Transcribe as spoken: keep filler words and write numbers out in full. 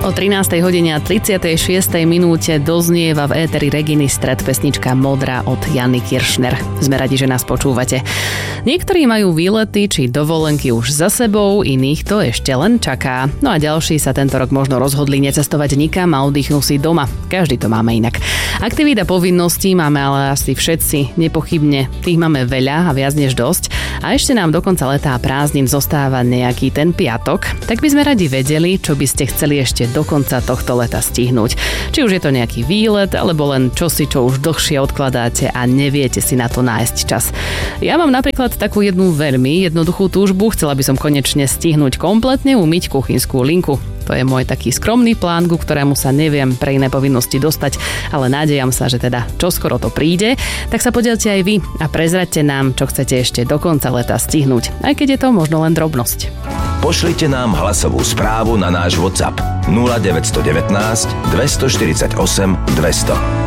O trinástej hodine a tridsiatej šiestej minúte doznieva v éteri Reginy Stred pesnička Modrá od Jany Kiršner. Sme radi, že nás počúvate. Niektorí majú výlety či dovolenky už za sebou, iných to ešte len čaká. No a ďalší sa tento rok možno rozhodli necestovať nikam a oddychnú si doma. Každý to máme inak. Aktivít a povinností máme ale asi všetci. Nepochybne tých máme veľa a viac než dosť. A ešte nám do konca leta a prázdnin zostáva nejaký ten piatok. Tak by sme radi vedeli, čo by ste chceli ešte do konca tohto leta stihnúť. Či už je to nejaký výlet, alebo len čosi, čo už dlhšie odkladáte a neviete si na to nájsť čas. Ja mám napríklad takú jednu veľmi jednoduchú túžbu. Chcela by som konečne stihnúť kompletne umyť kuchynskú linku. To je môj taký skromný plán, ku ktorému sa neviem pre iné povinnosti dostať, ale nádejam sa, že teda čoskoro to príde. Tak sa podielte aj vy a prezraďte nám, čo chcete ešte do konca leta stihnúť, aj keď je to možno len drobnosť. Pošlite nám hlasovú správu na náš WhatsApp nula deväť jedna deväť, dva štyri osem, dvesto.